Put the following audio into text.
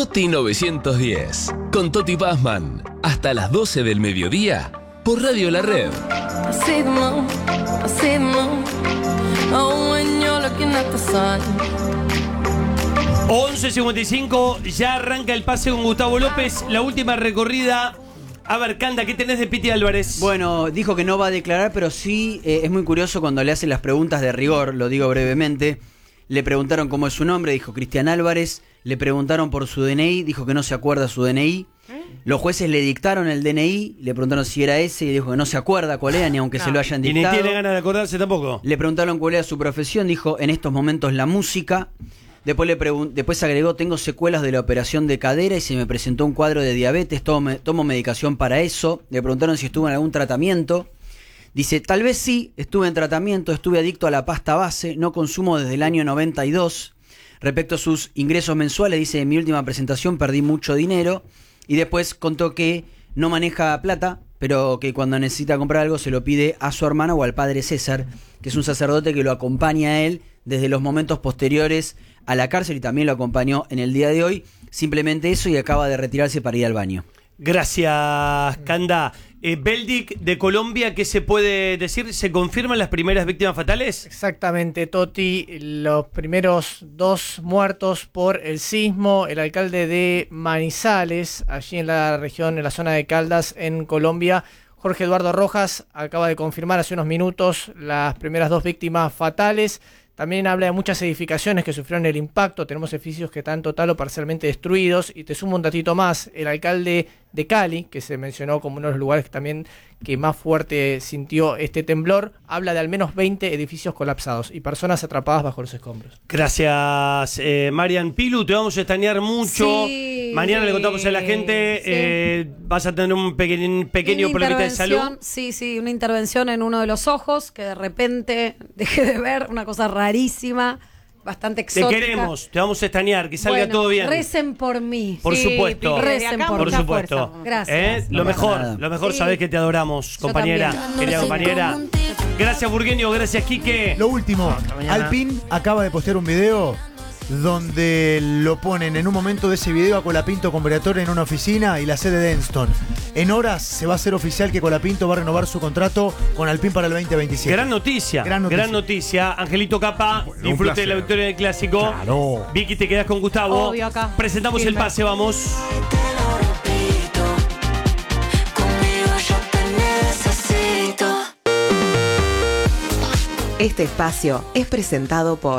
Toti 910, con Toti Pazman, hasta las 12 del mediodía, por Radio La Red. 11:55, ya arranca el pase con Gustavo López, la última recorrida. A ver, Canda, ¿qué tenés de Piti Álvarez? Bueno, dijo que no va a declarar, pero sí es muy curioso cuando le hacen las preguntas de rigor, lo digo brevemente. Le preguntaron cómo es su nombre, dijo Cristian Álvarez. Le preguntaron por su DNI, dijo que no se acuerda su DNI. Los jueces le dictaron el DNI, le preguntaron si era ese y dijo que no se acuerda cuál era, ni aunque se lo hayan dictado. Y ni tiene ganas de acordarse tampoco. Le preguntaron cuál era su profesión, dijo en estos momentos la música. Después agregó, tengo secuelas de la operación de cadera y se me presentó un cuadro de diabetes, tomo medicación para eso. Le preguntaron si estuvo en algún tratamiento. Dice, tal vez sí, estuve en tratamiento, estuve adicto a la pasta base, no consumo desde el año 92. Respecto a sus ingresos mensuales, dice, en mi última presentación perdí mucho dinero. Y después contó que no maneja plata, pero que cuando necesita comprar algo se lo pide a su hermano o al padre César, que es un sacerdote que lo acompaña a él desde los momentos posteriores a la cárcel y también lo acompañó en el día de hoy. Simplemente eso, y acaba de retirarse para ir al baño. Gracias, Canda. Beldic, de Colombia, ¿qué se puede decir? ¿Se confirman las primeras víctimas fatales? Exactamente, Toti. Los primeros 2 muertos por el sismo. El alcalde de Manizales, allí en la región, en la zona de Caldas, en Colombia, Jorge Eduardo Rojas, acaba de confirmar hace unos minutos las primeras 2 víctimas fatales. También habla de muchas edificaciones que sufrieron el impacto. Tenemos edificios que están total o parcialmente destruidos. Y te sumo un datito más. El alcalde de Cali, que se mencionó como uno de los lugares que más fuerte sintió este temblor, habla de al menos 20 edificios colapsados y personas atrapadas bajo los escombros. Gracias, Marian Pilu. Te vamos a extrañar mucho. Sí, mañana le contamos a la gente. Vas a tener un pequeño problemita de salud. Sí, una intervención en uno de los ojos que de repente dejé de ver, una cosa rarísima, bastante exótica. Te queremos, te vamos a extrañar, que salga todo bien. Recen por mí. Por supuesto. Recen por supuesto. Gracias. Lo mejor, sabés que te adoramos, compañera, querida compañera. Gracias, Burgueño, gracias, Quique. Lo último, Alpine acaba de postear un video donde lo ponen en un momento de ese video a Colapinto con Briatore en una oficina y la sede de Enston. En horas se va a hacer oficial que Colapinto va a renovar su contrato con Alpine para el 2027. Gran noticia. Angelito Capa, bueno, disfrute de la victoria del Clásico. Claro. Vicky, te quedás con Gustavo. Obvio, acá. Presentamos el pase, vamos. Este espacio es presentado por